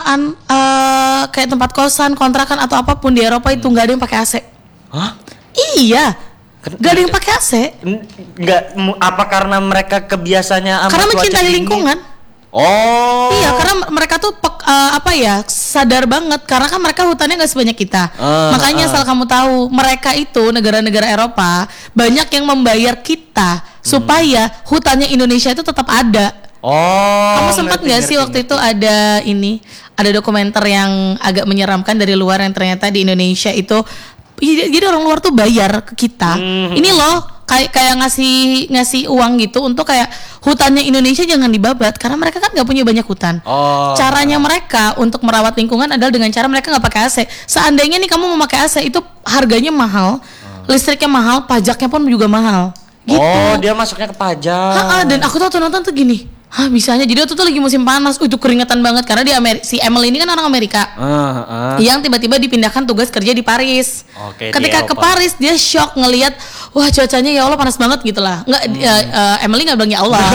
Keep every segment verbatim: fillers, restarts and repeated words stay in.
perumahan, uh, kayak tempat kosan, kontrakan atau apapun di Eropa itu nggak ada yang pakai A C. Hah? Iya, nggak ada yang pakai A C. Nggak, apa karena mereka kebiasaannya karena mencintai lingkungan. Oh. Iya, karena mereka tuh pek, uh, apa ya sadar banget karena kan mereka hutannya nggak sebanyak kita. Uh, Makanya uh. asal kamu tahu mereka itu negara-negara Eropa banyak yang membayar kita hmm. supaya hutannya Indonesia itu tetap ada. Oh. Kamu sempat nggak sih waktu ngerti. itu ada ini ada dokumenter yang agak menyeramkan dari luar yang ternyata di Indonesia itu jadi orang luar tuh bayar ke kita. Hmm. Ini loh. Kayak kayak ngasih ngasih uang gitu untuk kayak hutannya Indonesia jangan dibabat karena mereka kan nggak punya banyak hutan. Oh. Caranya mereka untuk merawat lingkungan adalah dengan cara mereka nggak pakai A C. Seandainya nih kamu mau pakai A C itu harganya mahal, oh. listriknya mahal, pajaknya pun juga mahal. Gitu. Oh, dia masuknya ke pajak. Ha-ha, dan aku tuh nonton tuh gini. Hah, bisanya. Jadi waktu itu lagi musim panas. Uh, itu keringetan banget karena di Amerika si Emily ini kan orang Amerika. Uh, uh. Yang tiba-tiba dipindahkan tugas kerja di Paris. Okay, Ketika ke Paris dia shock ngelihat wah cuacanya ya Allah panas banget gitu lah. Enggak hmm. uh, uh, Emily enggak bilang ya Allah.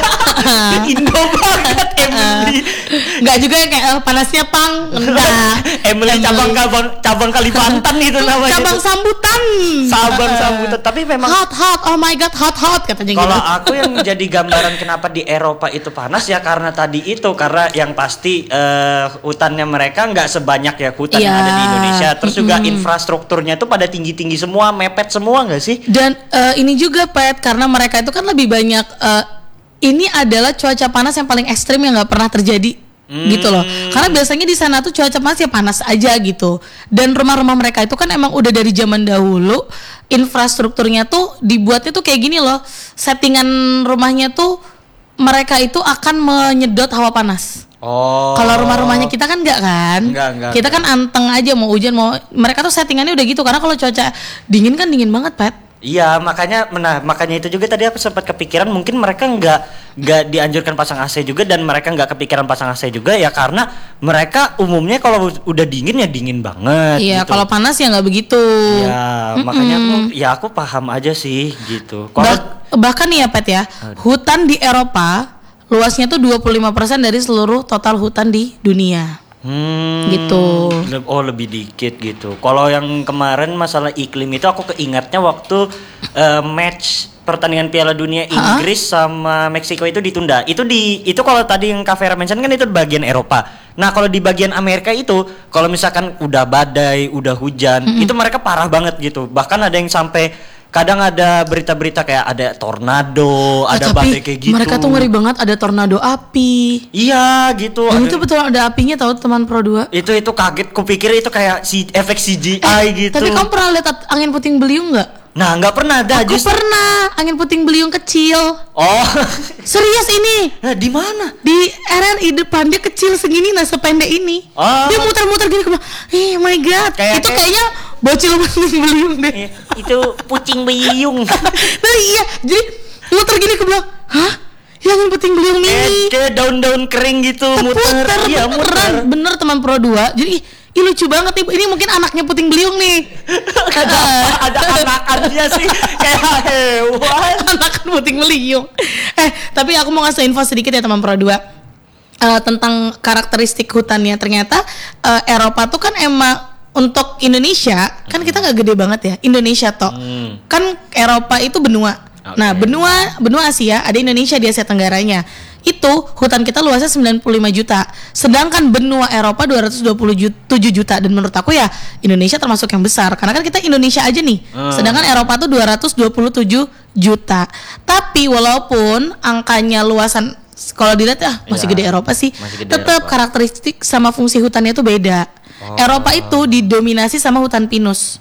Indo banget Emily. Enggak juga ya kayak uh, panasnya pang. Enggak. Emily cabang cabang cabang Kalimantan itu namanya. Cabang sambutan. Cabang sambutan. Tapi memang hot hot. Oh my god, hot hot katanya gitu. Kalau aku yang jadi gambaran kenapa di Eropa itu panas ya karena tadi itu karena yang pasti uh, hutannya mereka nggak sebanyak ya hutan yeah. yang ada di Indonesia. Terus mm-hmm. juga infrastrukturnya tuh pada tinggi-tinggi semua, mepet semua nggak sih? Dan uh, ini juga Pet karena mereka itu kan lebih banyak uh, ini adalah cuaca panas yang paling ekstrim yang nggak pernah terjadi hmm. gitu loh. Karena biasanya di sana tuh cuaca panas ya panas aja gitu. Dan rumah-rumah mereka itu kan emang udah dari zaman dahulu infrastrukturnya tuh dibuatnya tuh kayak gini loh. Settingan rumahnya tuh mereka itu akan menyedot hawa panas. Oh. Kalau rumah-rumahnya kita kan enggak kan? Enggak, enggak. Kita kan anteng aja mau hujan mau mereka tuh settingannya udah gitu karena kalau cuaca dingin kan dingin banget, Pat. Iya, makanya nah, makanya itu juga tadi aku sempat kepikiran mungkin mereka nggak nggak dianjurkan pasang A C juga dan mereka nggak kepikiran pasang A C juga ya karena mereka umumnya kalau udah dingin ya dingin banget. Iya, gitu. Kalau panas ya nggak begitu. Iya, Mm-mm. makanya aku ya aku paham aja sih gitu. Kalo, bah- bahkan nih ya Pat ya, hutan di Eropa luasnya tuh dua puluh lima persen dari seluruh total hutan di dunia. Hmm, gitu. Oh lebih dikit gitu. Kalau yang kemarin masalah iklim itu aku keingatnya waktu uh, match pertandingan Piala Dunia Inggris Ha-ha? sama Meksiko itu ditunda. Itu di itu kalau tadi yang Kak Vera mention kan itu bagian Eropa. Nah kalau di bagian Amerika itu kalau misalkan udah badai, udah hujan, mm-hmm. itu mereka parah banget gitu. Bahkan ada yang sampai kadang ada berita-berita kayak ada tornado, ah, ada badai kayak gitu. Mereka tuh ngeri banget ada tornado api. Iya gitu. Dan ada, itu betul ada apinya tahu teman Pro dua. Itu itu kaget, kupikir itu kayak si efek C G I eh, gitu. Tapi kamu pernah lihat angin puting beliung nggak? Nah nggak pernah ada. Aku just... pernah angin puting beliung kecil. Oh serius ini? Nah, di mana? Di R R I depan dia kecil segini, nah sependek ini. Oh. Dia muter-muter gini, oh my god. Kayak, itu kayak... kayaknya bocil puting beliung deh. Eh, itu pucing beliung. Nah iya, jadi muter gini ke belakang. Hah? Yang angin puting beliung ini. Kayak daun-daun kering gitu muter. Muter, iya muter. Bener teman Pro dua. Jadi ih lucu banget nih, ini mungkin anaknya puting beliung nih. ada ada anakannya sih kayak hewan. Anakan puting beliung. Eh tapi aku mau ngasih info sedikit ya teman Pro dua uh, tentang karakteristik hutannya. Ternyata uh, Eropa tuh kan emang untuk Indonesia kan kita nggak gede banget ya Indonesia toh. Hmm. Kan Eropa itu benua. Okay. Nah benua benua Asia ada Indonesia di Asia Tenggaranya. Itu hutan kita luasnya sembilan puluh lima juta. Sedangkan benua Eropa dua ratus dua puluh tujuh juta. Dan menurut aku ya Indonesia termasuk yang besar karena kan kita Indonesia aja nih. Hmm. Sedangkan Eropa tuh dua ratus dua puluh tujuh juta. Tapi walaupun angkanya luasan kalau dilihat ya masih ya, gede Eropa sih, tetap karakteristik sama fungsi hutannya tuh beda. Oh. Eropa itu didominasi sama hutan pinus.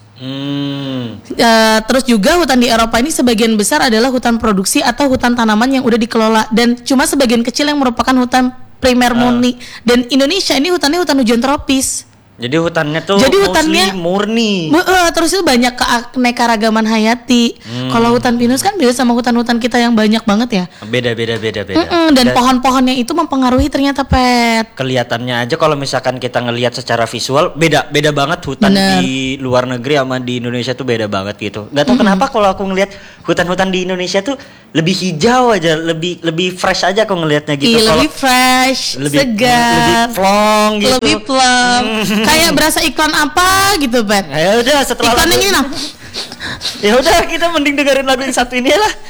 Hmm. Uh, terus juga hutan di Eropa ini sebagian besar adalah hutan produksi atau hutan tanaman yang udah dikelola dan cuma sebagian kecil yang merupakan hutan primer murni. Uh. Dan Indonesia ini hutannya hutan hujan tropis. Jadi hutannya tuh Jadi hutannya murni. Uh, terus itu banyak keanekaragaman hayati. Hmm. Kalau hutan pinus kan beda sama hutan-hutan kita yang banyak banget ya. Beda beda beda beda. Mm-mm, dan beda. Pohon-pohonnya itu mempengaruhi ternyata Pet. Kelihatannya aja kalau misalkan kita ngelihat secara visual beda beda banget hutan Bener. Di luar negeri sama di Indonesia tuh beda banget gitu. Gak tau mm-hmm. kenapa kalau aku ngelihat hutan-hutan di Indonesia tuh lebih hijau aja, lebih lebih fresh aja kok ngelihatnya gitu. Iya, Kalau lebih fresh, lebih, segar, lebih plong gitu. lebih plong. Hmm. Kayak berasa iklan apa gitu, Bet. Ya udah setelah Iklan lagu- ini nah. Ya udah kita mending dengerin lagu yang satu ini lah.